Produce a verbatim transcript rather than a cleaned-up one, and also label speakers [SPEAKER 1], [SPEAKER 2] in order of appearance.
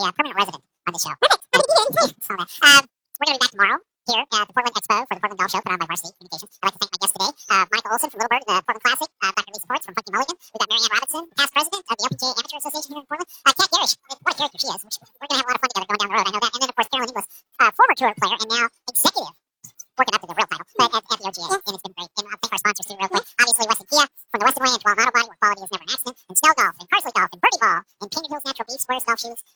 [SPEAKER 1] uh, permanent resident on the show. Perfect. How did you get into it? So, uh, um, we're going to be back tomorrow here at the Portland Expo for the Portland Golf Show put on by Varsity Communications. I'd like to thank my guests today, uh, Michael Olson from Little Bird, the Portland Classic, uh, Doctor Lisa Ports from Funky Mulligan. We've got Mary Ann Robinson, past president of the L P G A Amateur Association here in Portland. Uh, Kat Garish, what a character she is. We're going to have a lot of fun together going down the road, I know that. And then, of course, Carolyn Inglis, uh, former tour player and now executive, working up to the real title, but at, at the O G A, and it's been great. And I'll thank our sponsors too, real quick. Obviously, Weston Kia from the Weston Way and Dwell Auto Body, where quality is never an accident, and Snell Golf, and Carsley Golf, and Birdie Ball, and Painted Hills Natural Beach Squares Golf Shoes,